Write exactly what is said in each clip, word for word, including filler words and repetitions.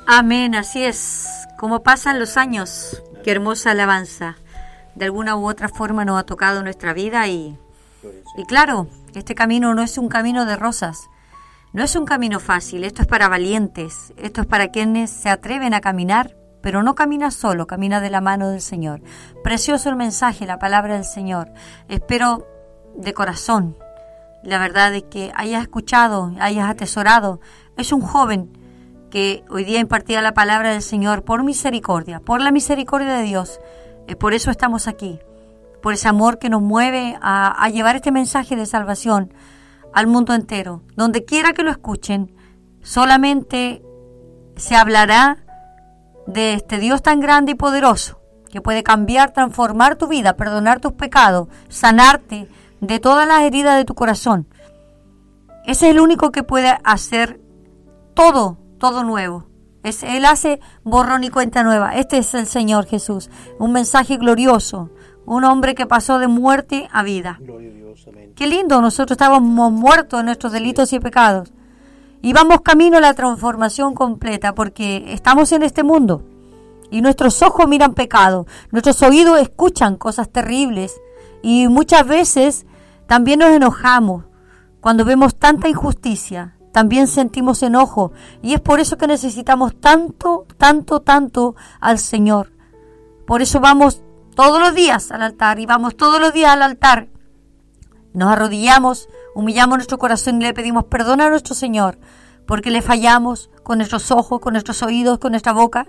Amén, así es. Como pasan los años, qué hermosa alabanza. De alguna u otra forma nos ha tocado nuestra vida y, y claro, este camino no es un camino de rosas, no es un camino fácil, esto es para valientes, esto es para quienes se atreven a caminar, pero no camina solo, camina de la mano del Señor. Precioso el mensaje, la palabra del Señor. Espero de corazón, la verdad es que hayas escuchado, hayas atesorado. Es un joven que hoy día impartía la palabra del Señor por misericordia, por la misericordia de Dios. Eh, por eso estamos aquí, por ese amor que nos mueve a, a llevar este mensaje de salvación al mundo entero. Donde quiera que lo escuchen, solamente se hablará de este Dios tan grande y poderoso, que puede cambiar, transformar tu vida, perdonar tus pecados, sanarte de todas las heridas de tu corazón. Ese es el único que puede hacer todo, todo nuevo. Es, Él hace borrón y cuenta nueva. Este es el Señor Jesús. Un mensaje glorioso. Un hombre que pasó de muerte a vida. Qué lindo, nosotros estábamos muertos en nuestros delitos y pecados. Y vamos camino a la transformación completa, porque estamos en este mundo. Y nuestros ojos miran pecado. Nuestros oídos escuchan cosas terribles. Y muchas veces también nos enojamos cuando vemos tanta injusticia. También sentimos enojo, y es por eso que necesitamos tanto, tanto, tanto al Señor. Por eso vamos todos los días al altar, y vamos todos los días al altar. Nos arrodillamos, humillamos nuestro corazón y le pedimos perdón a nuestro Señor, porque le fallamos con nuestros ojos, con nuestros oídos, con nuestra boca.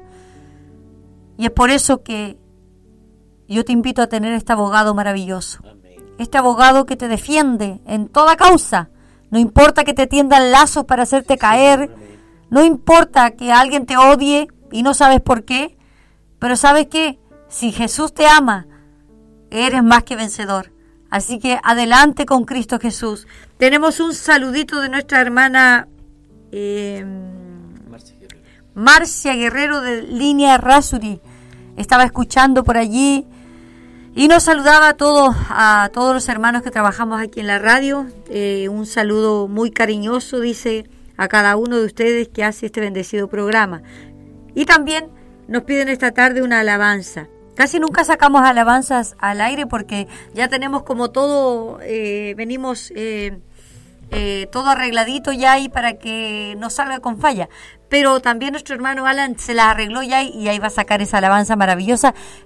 Y es por eso que yo te invito a tener este abogado maravilloso. Este abogado que te defiende en toda causa. No importa que te tiendan lazos para hacerte caer, no importa que alguien te odie y no sabes por qué, pero ¿sabes qué? Si Jesús te ama, eres más que vencedor. Así que adelante con Cristo Jesús. Tenemos un saludito de nuestra hermana eh, Marcia Guerrero. Marcia Guerrero de Línea Errázuri. Estaba escuchando por allí. Y nos saludaba a todos, a todos los hermanos que trabajamos aquí en la radio. Eh, un saludo muy cariñoso, dice, a cada uno de ustedes que hace este bendecido programa. Y también nos piden esta tarde una alabanza. Casi nunca sacamos alabanzas al aire porque ya tenemos como todo, eh, venimos eh, eh, todo arregladito ya ahí para que no salga con falla. Pero también nuestro hermano Alan se la arregló ya y ahí va a sacar esa alabanza maravillosa